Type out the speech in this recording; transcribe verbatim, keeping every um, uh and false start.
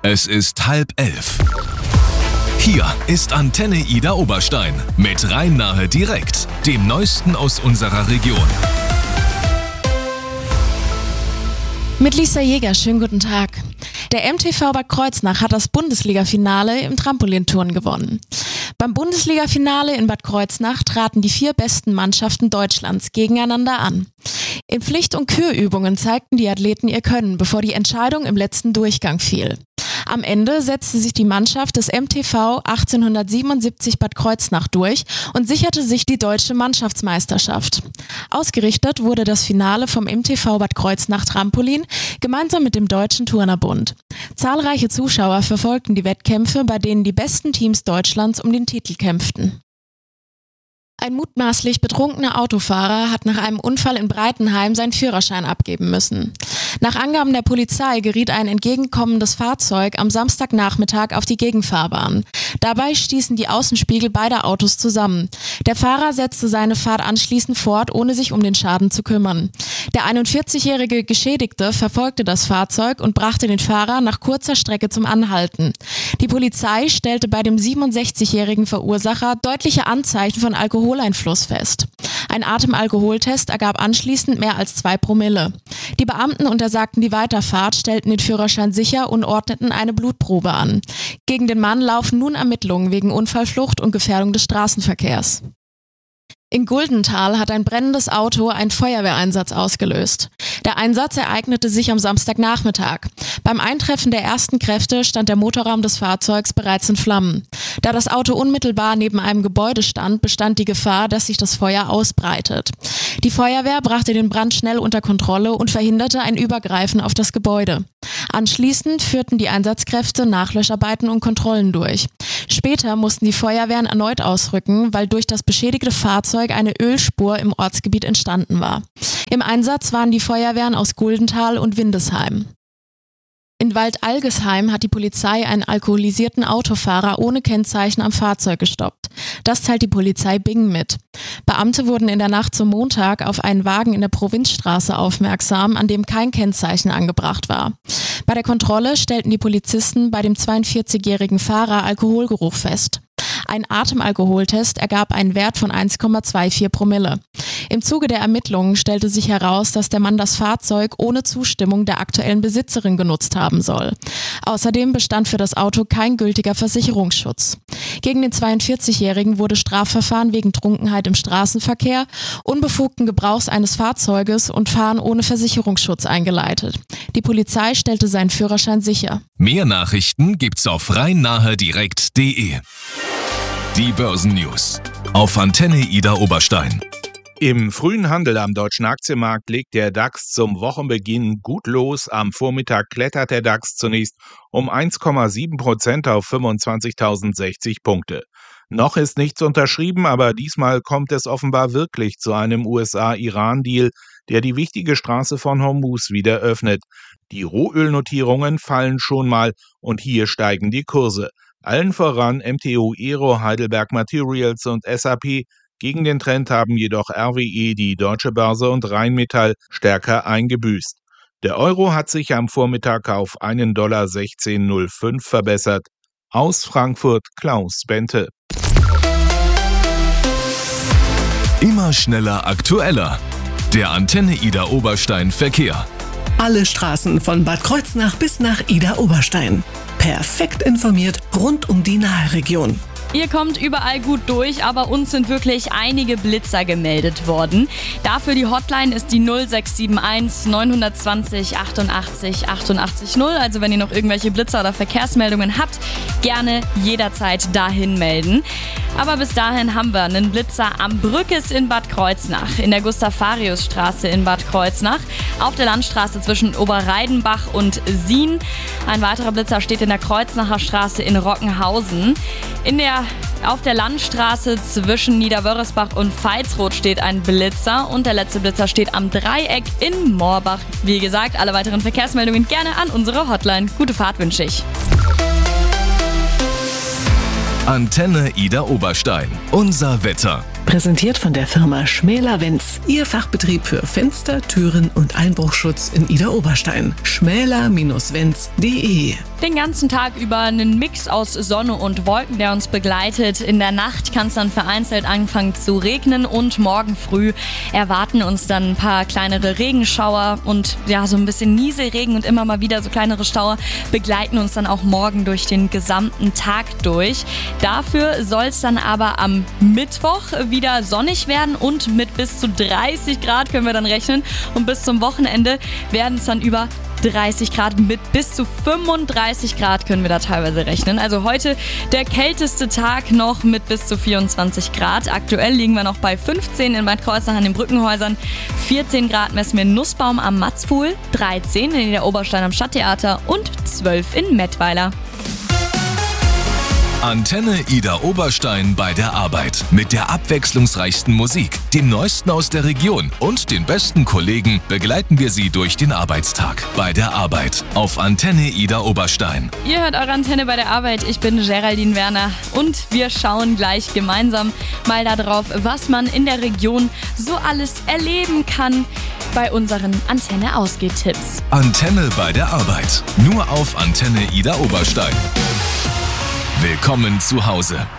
Es ist halb elf. Hier ist Antenne Ida Oberstein mit Rhein-Nahe direkt, dem Neuesten aus unserer Region. Mit Lisa Jäger, schönen guten Tag. Der M T V Bad Kreuznach hat das Bundesliga-Finale im Trampolinturnen gewonnen. Beim Bundesliga-Finale in Bad Kreuznach traten die vier besten Mannschaften Deutschlands gegeneinander an. In Pflicht- und Kürübungen zeigten die Athleten ihr Können, bevor die Entscheidung im letzten Durchgang fiel. Am Ende setzte sich die Mannschaft des M T V achtzehnhundertsiebenundsiebzig Bad Kreuznach durch und sicherte sich die deutsche Mannschaftsmeisterschaft. Ausgerichtet wurde das Finale vom M T V Bad Kreuznach Trampolin gemeinsam mit dem Deutschen Turnerbund. Zahlreiche Zuschauer verfolgten die Wettkämpfe, bei denen die besten Teams Deutschlands um den Titel kämpften. Ein mutmaßlich betrunkener Autofahrer hat nach einem Unfall in Breitenheim seinen Führerschein abgeben müssen. Nach Angaben der Polizei geriet ein entgegenkommendes Fahrzeug am Samstagnachmittag auf die Gegenfahrbahn. Dabei stießen die Außenspiegel beider Autos zusammen. Der Fahrer setzte seine Fahrt anschließend fort, ohne sich um den Schaden zu kümmern. Der einundvierzigjährige Geschädigte verfolgte das Fahrzeug und brachte den Fahrer nach kurzer Strecke zum Anhalten. Die Polizei stellte bei dem siebenundsechzigjährigen Verursacher deutliche Anzeichen von Alkoholeinfluss fest. Ein Atemalkoholtest ergab anschließend mehr als zwei Promille. Die Beamten untersagten die Weiterfahrt, stellten den Führerschein sicher und ordneten eine Blutprobe an. Gegen den Mann laufen nun Ermittlungen wegen Unfallflucht und Gefährdung des Straßenverkehrs. In Guldenthal hat ein brennendes Auto einen Feuerwehreinsatz ausgelöst. Der Einsatz ereignete sich am Samstagnachmittag. Beim Eintreffen der ersten Kräfte stand der Motorraum des Fahrzeugs bereits in Flammen. Da das Auto unmittelbar neben einem Gebäude stand, bestand die Gefahr, dass sich das Feuer ausbreitet. Die Feuerwehr brachte den Brand schnell unter Kontrolle und verhinderte ein Übergreifen auf das Gebäude. Anschließend führten die Einsatzkräfte Nachlöscharbeiten und Kontrollen durch. Später mussten die Feuerwehren erneut ausrücken, weil durch das beschädigte Fahrzeug eine Ölspur im Ortsgebiet entstanden war. Im Einsatz waren die Feuerwehren aus Guldenthal und Windesheim. In Waldalgesheim hat die Polizei einen alkoholisierten Autofahrer ohne Kennzeichen am Fahrzeug gestoppt. Das teilt die Polizei Bingen mit. Beamte wurden in der Nacht zum Montag auf einen Wagen in der Provinzstraße aufmerksam, an dem kein Kennzeichen angebracht war. Bei der Kontrolle stellten die Polizisten bei dem zweiundvierzigjährigen Fahrer Alkoholgeruch fest. Ein Atemalkoholtest ergab einen Wert von eins Komma vierundzwanzig Promille. Im Zuge der Ermittlungen stellte sich heraus, dass der Mann das Fahrzeug ohne Zustimmung der aktuellen Besitzerin genutzt haben soll. Außerdem bestand für das Auto kein gültiger Versicherungsschutz. Gegen den zweiundvierzigjährigen wurde Strafverfahren wegen Trunkenheit im Straßenverkehr, unbefugten Gebrauchs eines Fahrzeuges und Fahren ohne Versicherungsschutz eingeleitet. Die Polizei stellte seinen Führerschein sicher. Mehr Nachrichten gibt's auf rhein-nahe direkt punkt de. Die Börsennews auf Antenne Ida Oberstein. Im frühen Handel am deutschen Aktienmarkt legt der DAX zum Wochenbeginn gut los. Am Vormittag klettert der DAX zunächst um eins Komma sieben Prozent auf fünfundzwanzigtausendsechzig Punkte. Noch ist nichts unterschrieben, aber diesmal kommt es offenbar wirklich zu einem U S A-Iran-Deal, der die wichtige Straße von Hormuz wieder öffnet. Die Rohölnotierungen fallen schon mal und hier steigen die Kurse. Allen voran M T U Aero, Heidelberg Materials und S A P. Gegen den Trend haben jedoch R W E, die Deutsche Börse und Rheinmetall stärker eingebüßt. Der Euro hat sich am Vormittag auf einen Dollar sechzehn Komma null fünf verbessert. Aus Frankfurt Klaus Bente. Immer schneller, aktueller. Der Antenne Ida Oberstein Verkehr. Alle Straßen von Bad Kreuznach bis nach Ida Oberstein. Perfekt informiert rund um die Nahregion. Ihr kommt überall gut durch, aber uns sind wirklich einige Blitzer gemeldet worden. Dafür die Hotline ist die null sechs sieben eins neun zwei null achtundachtzig achtundachtzig null. Also wenn ihr noch irgendwelche Blitzer oder Verkehrsmeldungen habt, gerne jederzeit dahin melden. Aber bis dahin haben wir einen Blitzer am Brückes in Bad Kreuznach, in der Gustav-Farius-Straße in Bad Kreuznach, auf der Landstraße zwischen Oberreidenbach und Sien. Ein weiterer Blitzer steht in der Kreuznacher Straße in Rockenhausen. In der Auf der Landstraße zwischen Niederwörresbach und Veitsroth steht ein Blitzer und der letzte Blitzer steht am Dreieck in Moorbach. Wie gesagt, alle weiteren Verkehrsmeldungen gerne an unsere Hotline. Gute Fahrt wünsche ich. Antenne Ida Oberstein. Unser Wetter. Präsentiert von der Firma Schmäler-Wenz, Ihr Fachbetrieb für Fenster, Türen und Einbruchschutz in Idar-Oberstein. schmäler Bindestrich wenz punkt de. Den ganzen Tag über einen Mix aus Sonne und Wolken, der uns begleitet. In der Nacht kann es dann vereinzelt anfangen zu regnen und morgen früh erwarten uns dann ein paar kleinere Regenschauer und ja, so ein bisschen Nieselregen und immer mal wieder so kleinere Schauer begleiten uns dann auch morgen durch den gesamten Tag durch. Dafür soll es dann aber am Mittwoch wieder sonnig werden und mit bis zu dreißig Grad können wir dann rechnen. Und bis zum Wochenende werden es dann über dreißig Grad, mit bis zu fünfunddreißig Grad können wir da teilweise rechnen. Also heute der kälteste Tag noch mit bis zu vierundzwanzig Grad. Aktuell liegen wir noch bei fünfzehn in Bad Kreuznach an den Brückenhäusern, vierzehn Grad messen wir in Nussbaum am Matzpfuhl, dreizehn in der Oberstein am Stadttheater und zwölf in Mettweiler. Antenne Idar Oberstein bei der Arbeit. Mit der abwechslungsreichsten Musik, dem Neuesten aus der Region und den besten Kollegen begleiten wir Sie durch den Arbeitstag. Bei der Arbeit auf Antenne Idar Oberstein. Ihr hört eure Antenne bei der Arbeit. Ich bin Geraldine Werner und wir schauen gleich gemeinsam mal darauf, was man in der Region so alles erleben kann bei unseren Antenne Ausgeht-Tipps. Antenne bei der Arbeit. Nur auf Antenne Idar Oberstein. Willkommen zu Hause.